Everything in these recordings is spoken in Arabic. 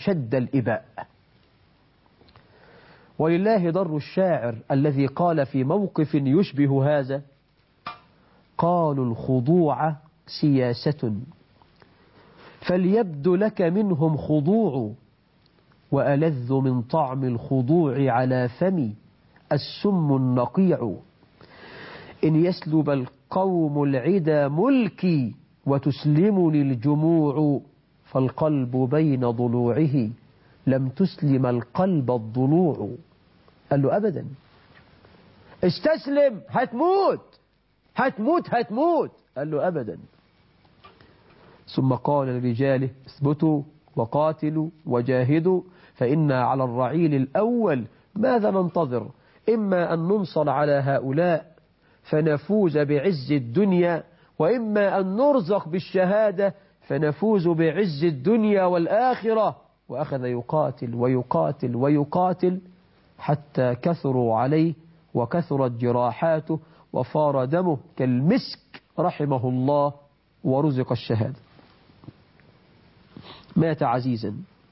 شد الإباء. ولله در الشاعر الذي قال في موقف يشبه هذا: قالوا الخضوع سياسة فليبد لك منهم خضوع، وألذ من طعم الخضوع على فمي السم النقيع. إن يسلب القوم العدا ملكي وتسلمني الجموع، فالقلب بين ضلوعه لم تسلم القلب الضلوع. قال له أبدا، استسلم هتموت هتموت هتموت. قال له أبدا. ثم قال لرجاله: اثبتوا وقاتلوا وجاهدوا، فإنا على الرعيل الأول ماذا ننتظر؟ إما أن ننصر على هؤلاء فنفوز بعز الدنيا، وإما أن نرزق بالشهادة فنفوز بعز الدنيا والآخرة. وأخذ يقاتل ويقاتل ويقاتل حتى كثروا عليه وكثرت جراحاته وفار دمه كالمسك رحمه الله، ورزق الشهادة. مات عزيزا.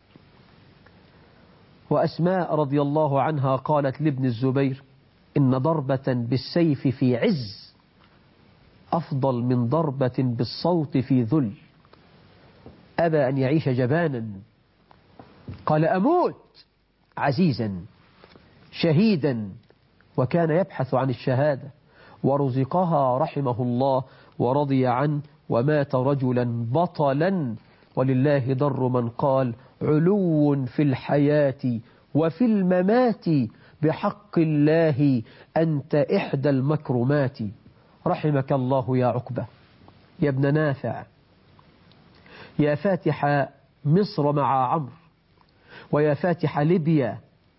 وأسماء رضي الله عنها قالت لابن الزبير: إن ضربة بالسيف في عز أفضل من ضربة بالصوت في ذل. أبى أن يعيش جبانا، قال: أموت عزيزا شهيدا. وكان يبحث عن الشهادة ورزقها رحمه الله ورضي عنه، ومات رجلا بطلا. ولله در من قال: علو في الحياة وفي الممات، بحق الله أنت إحدى المكرمات. رحمك الله يا عقبة، يا ابن نافع، يا فاتح مصر مع عمرو، ويا فاتح ليبيا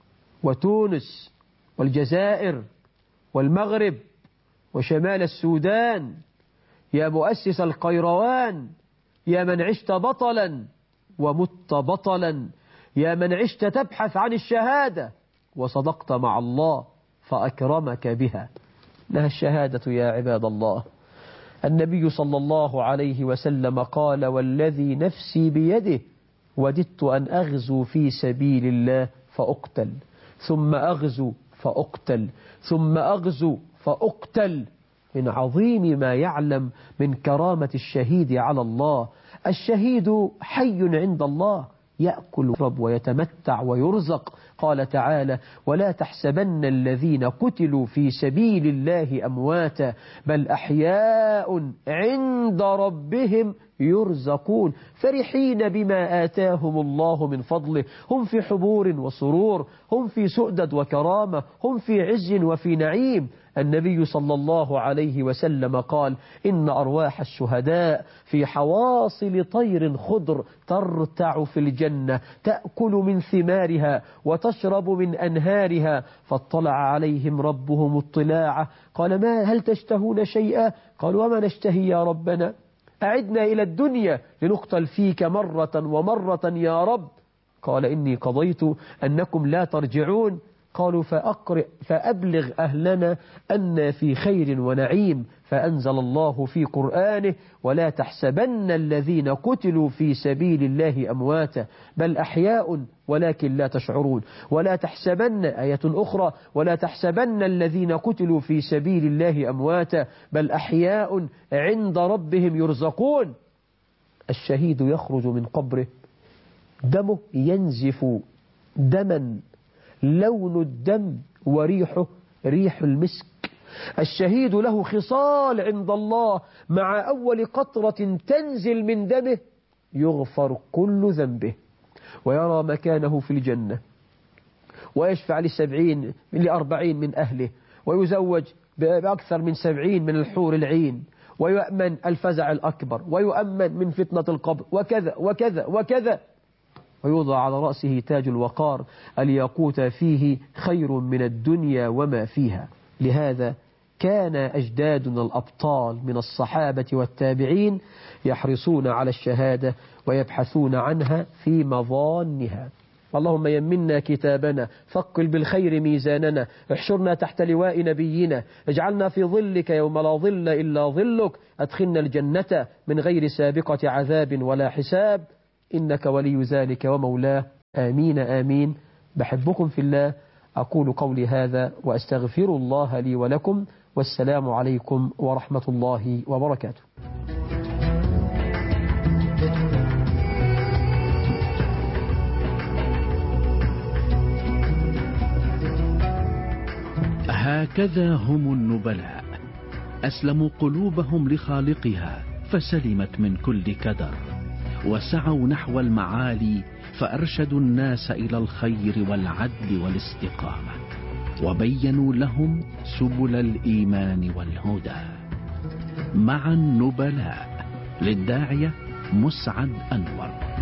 وتونس والجزائر والمغرب وشمال السودان، يا مؤسس القيروان، يا من عشت بطلا ومت بطلا، يا من عشت تبحث عن الشهادة وصدقت مع الله فأكرمك بها. لها الشهادة يا عباد الله. النبي صلى الله عليه وسلم قال: والذي نفسي بيده وددت أن أغزو في سبيل الله فأقتل، ثم أغزو فأقتل، ثم أغزو فأقتل. من عظيم ما يعلم من كرامة الشهيد على الله. الشهيد حي عند الله، يأكل ويشرب ويتمتع ويرزق. قال تعالى: ولا تحسبن الذين قتلوا في سبيل الله أمواتا بل أحياء عند ربهم يرزقون فرحين بما آتاهم الله من فضله، هم في حبور وسرور، هم في سؤدد وكرامة، هم في عز وفي نعيم. النبي صلى الله عليه وسلم قال: إن أرواح الشهداء في حواصل طير خضر ترتع في الجنة، تأكل من ثمارها وتشرب من أنهارها. فاطلع عليهم ربهم اطلاعا، قال: ما هل تشتهون شيئا؟ قالوا: وما نشتهي يا ربنا؟ أعدنا إلى الدنيا لنقتل فيك مرة ومرة يا رب. قال: إني قضيت أنكم لا ترجعون. قالوا: فأبلغ أهلنا أن في خير ونعيم. فأنزل الله في قرآنه: ولا تحسبن الذين قتلوا في سبيل الله أمواتا بل أحياء ولكن لا تشعرون. ولا تحسبن، آية أخرى: ولا تحسبن الذين قتلوا في سبيل الله أمواتا بل أحياء عند ربهم يرزقون. الشهيد يخرج من قبره دمه ينزف دما لون الدم وريحه ريح المسك. الشهيد له خصال عند الله، مع أول قطرة تنزل من دمه يغفر كل ذنبه، ويرى مكانه في الجنة، ويشفع ل40 من أهله، ويزوج بأكثر من 70 من الحور العين، ويؤمن الفزع الأكبر، ويؤمن من فتنة القبر، وكذا وكذا وكذا. ويوضع على رأسه تاج الوقار، الياقوت فيه خير من الدنيا وما فيها. لهذا كان أجدادنا الأبطال من الصحابة والتابعين يحرصون على الشهادة ويبحثون عنها في مظانها. اللهم يمنا كتابنا، ثقل بالخير ميزاننا، احشرنا تحت لواء نبينا، اجعلنا في ظلك يوم لا ظل إلا ظلك، أدخلنا الجنة من غير سابقة عذاب ولا حساب، إنك ولي ذلك ومولاه. آمين آمين. بحبكم في الله. أقول قولي هذا وأستغفر الله لي ولكم، والسلام عليكم ورحمة الله وبركاته. هكذا هم النبلاء، أسلموا قلوبهم لخالقها فسلمت من كل كدر، وسعوا نحو المعالي فأرشدوا الناس إلى الخير والعدل والاستقامة، وبينوا لهم سبل الإيمان والهدى. مع النبلاء، للداعية مسعد أنور.